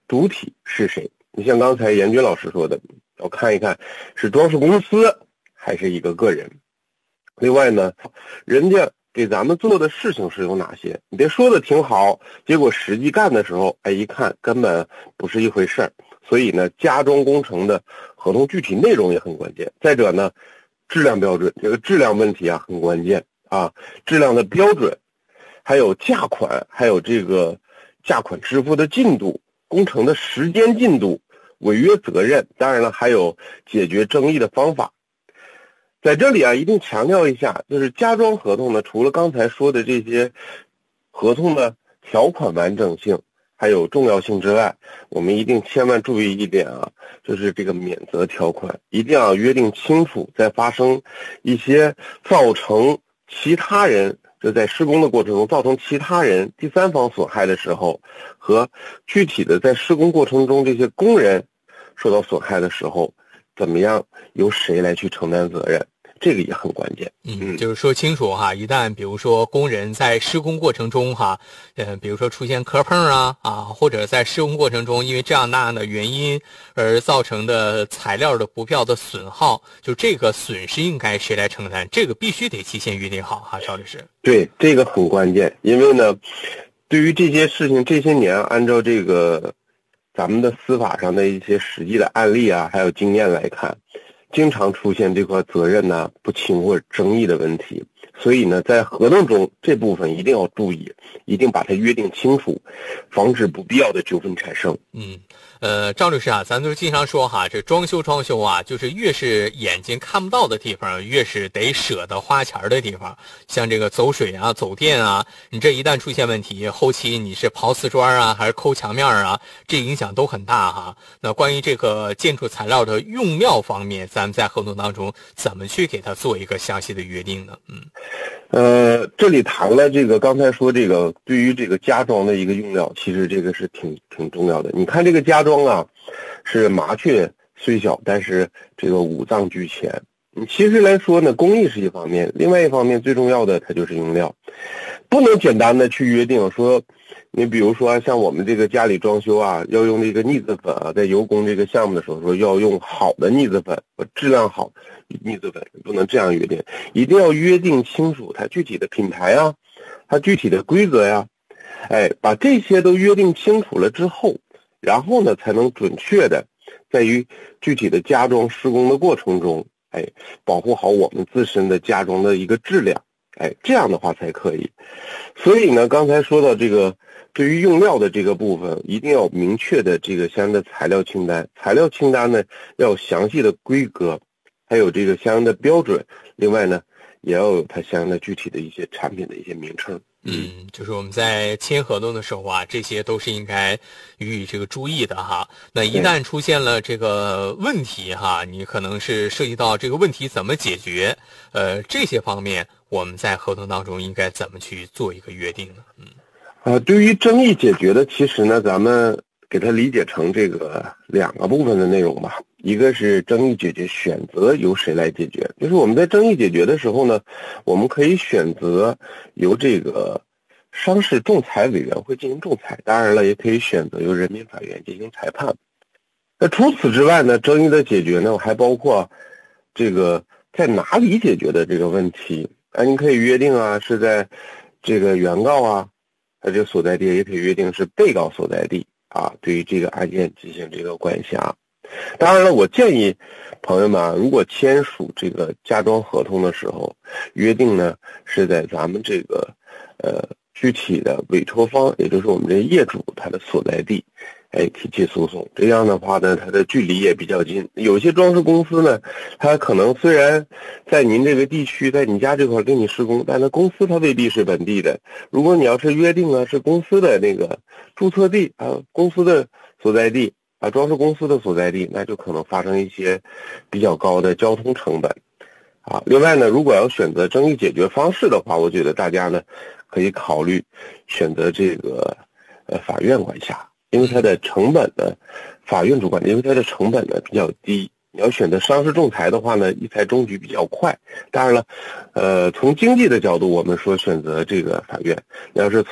主体是谁。你像刚才严军老师说的，要看一看是装饰公司还是一个个人。另外呢，人家给咱们做的事情是有哪些？你别说的挺好，结果实际干的时候，一看根本不是一回事儿。所以呢，家装工程的合同具体内容也很关键。再者呢，质量标准，这个质量问题很关键啊，质量的标准，还有价款，还有这个价款支付的进度，工程的时间进度，违约责任，当然了，还有解决争议的方法。在这里一定强调一下，就是家装合同呢，除了刚才说的这些合同的条款完整性还有重要性之外，我们一定千万注意一点就是这个免责条款一定要约定清楚，在发生一些造成其他人就在施工的过程中造成其他人第三方损害的时候，和具体的在施工过程中这些工人受到损害的时候，怎么样由谁来去承担责任，这个也很关键。 就是说清楚一旦比如说工人在施工过程中比如说出现磕碰或者在施工过程中因为这样那样的原因而造成的材料的不必要的损耗，就这个损失应该谁来承担，这个必须得提前约定好邵律师。 对，这个很关键，因为呢，对于这些事情这些年按照这个咱们的司法上的一些实际的案例还有经验来看，经常出现这块责任呢不清或者争议的问题。所以呢，在合同中这部分一定要注意，一定把它约定清楚，防止不必要的纠纷产生。 赵律师咱都经常说这装修就是越是眼睛看不到的地方，越是得舍得花钱的地方。像这个走水走电你这一旦出现问题，后期你是刨瓷砖还是抠墙面这影响都很大那关于这个建筑材料的用料方面，咱们在合同当中怎么去给它做一个详细的约定呢？ 这里谈了这个刚才说这个对于这个家装的一个用料，其实这个是挺重要的。你看这个家装是麻雀虽小，但是这个五脏俱全。其实来说呢，工艺是一方面，另外一方面最重要的它就是用料，不能简单的去约定说，你比如说像我们这个家里装修要用这个腻子粉在油工这个项目的时候说要用好的腻子粉，质量好腻子粉，不能这样约定，一定要约定清楚它具体的品牌它具体的规则把这些都约定清楚了之后，然后呢才能准确的在于具体的家装施工的过程中保护好我们自身的家装的一个质量，这样的话才可以。所以呢，刚才说到这个对于用料的这个部分，一定要明确的这个相应的材料清单，材料清单呢要有详细的规格，还有这个相应的标准，另外呢也要有它相应的具体的一些产品的一些名称。 就是我们在签合同的时候这些都是应该予以这个注意的那一旦出现了这个问题你可能是涉及到这个问题怎么解决，这些方面我们在合同当中应该怎么去做一个约定呢？ 对于争议解决的，其实呢咱们给它理解成这个两个部分的内容吧。一个是争议解决选择由谁来解决，就是我们在争议解决的时候呢，我们可以选择由这个商事仲裁委员会进行仲裁，当然了也可以选择由人民法院进行裁判。那除此之外呢，争议的解决呢还包括这个在哪里解决的这个问题你可以约定是在这个原告这个所在地，也可以约定是被告所在地对于这个案件进行这个管辖。当然了，我建议朋友们如果签署这个家装合同的时候，约定呢是在咱们这个具体的委托方，也就是我们这业主他的所在地提起诉讼。这样的话呢，它的距离也比较近。有些装饰公司呢，它可能虽然在您这个地区，在你家这块给你施工，但是公司它未必是本地的。如果你要是约定是公司的那个注册地公司的所在地装饰公司的所在地，那就可能发生一些比较高的交通成本另外呢，如果要选择争议解决方式的话，我觉得大家呢可以考虑选择这个法院管辖，因为它的成本呢，法院主管，因为它的成本呢比较低。你要选择商事仲裁的话呢，一裁终局比较快。当然了，从经济的角度，我们说选择这个法院，要是